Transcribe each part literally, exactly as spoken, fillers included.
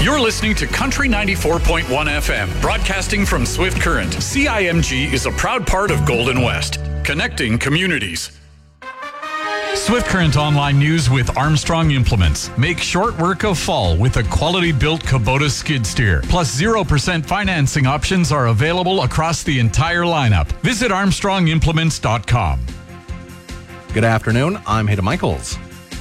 You're listening to Country ninety-four point one F M, broadcasting from Swift Current. C I M G is a proud part of Golden West, connecting communities. Swift Current Online News with Armstrong Implements. Make short work of fall with a quality-built Kubota skid steer. Plus zero percent financing options are available across the entire lineup. Visit armstrong implements dot com. Good afternoon, I'm Hayden Michaels.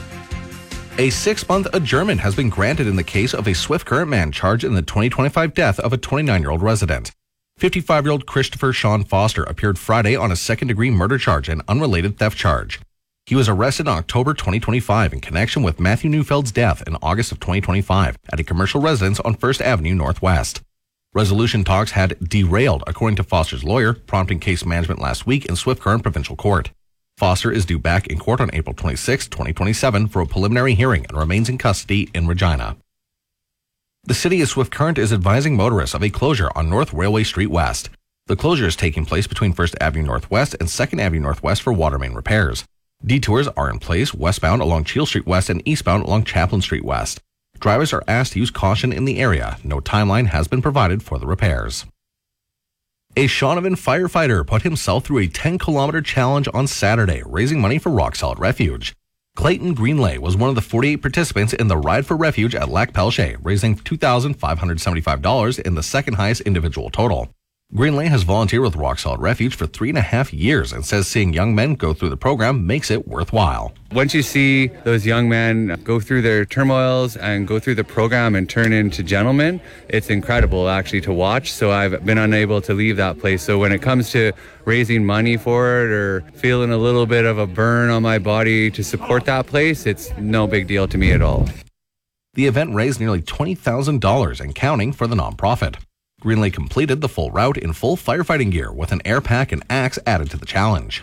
A six-month adjournment has been granted in the case of a Swift Current man charged in the twenty twenty-five death of a twenty-nine-year-old resident. fifty-five-year-old Christopher Sean Foster appeared Friday on a second-degree murder charge and unrelated theft charge. He was arrested in October twenty twenty-five in connection with Matthew Neufeld's death in August of twenty twenty-five at a commercial residence on First Avenue Northwest. Resolution talks had derailed, according to Foster's lawyer, prompting case management last week in Swift Current Provincial Court. Foster is due back in court on April twenty-sixth, twenty twenty-seven for a preliminary hearing and remains in custody in Regina. The city of Swift Current is advising motorists of a closure on North Railway Street West. The closure is taking place between First Avenue Northwest and Second Avenue Northwest for water main repairs. Detours are in place westbound along Cheel Street West and eastbound along Chaplin Street West. Drivers are asked to use caution in the area. No timeline has been provided for the repairs. A Shaunavon firefighter put himself through a ten-kilometer challenge on Saturday, raising money for Rock Solid Refuge. Clayton Greenlay was one of the forty-eight participants in the Ride for Refuge at Lac Pelche, raising two thousand five hundred seventy-five dollars in the second highest individual total. Greenlay has volunteered with Rock Solid Refuge for three and a half years and says seeing young men go through the program makes it worthwhile. Once you see those young men go through their turmoils and go through the program and turn into gentlemen, it's incredible actually to watch. So I've been unable to leave that place. So when it comes to raising money for it or feeling a little bit of a burn on my body to support that place, it's no big deal to me at all. The event raised nearly twenty thousand dollars and counting for the nonprofit. Greenlay completed the full route in full firefighting gear with an air pack and axe added to the challenge.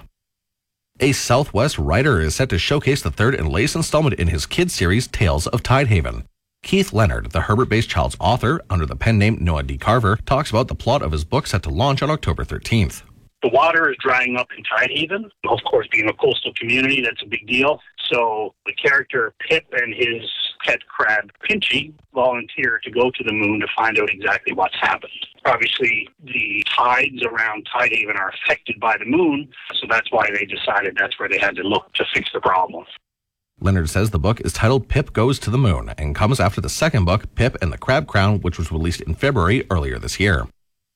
A Southwest writer is set to showcase the third and latest installment in his kids series, Tales of Tidehaven. Keith Leonard, the Herbert-based child's author, under the pen name Noah D. Carver, talks about the plot of his book set to launch on October thirteenth. The water is drying up in Tidehaven. Of course, being a coastal community, that's a big deal. So the character Pip and his pet crab Pinchy volunteer to go to the moon to find out exactly what's happened. Obviously, the tides around Tidehaven are affected by the moon, so that's why they decided that's where they had to look to fix the problem. Leonard says the book is titled Pip Goes to the Moon and comes after the second book, Pip and the Crab Crown, which was released in February earlier this year.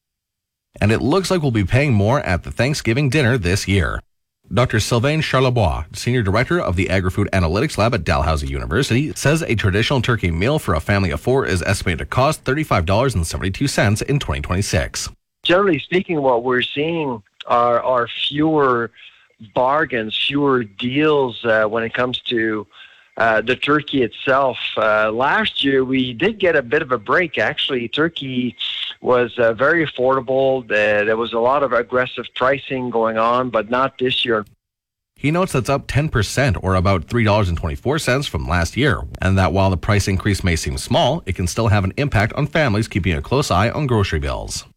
And it looks like we'll be paying more at the Thanksgiving dinner this year. Doctor Sylvain Charlebois, Senior Director of the Agri-Food Analytics Lab at Dalhousie University, says a traditional turkey meal for a family of four is estimated to cost thirty-five dollars and seventy-two cents in twenty twenty-six. Generally speaking, what we're seeing are, are fewer bargains, fewer deals uh, when it comes to uh, the turkey itself. Uh, last year, we did get a bit of a break. Actually, turkey was uh, very affordable. Uh, there was a lot of aggressive pricing going on, but not this year. He notes that's up ten percent, or about three dollars and twenty-four cents from last year, and that while the price increase may seem small, it can still have an impact on families keeping a close eye on grocery bills.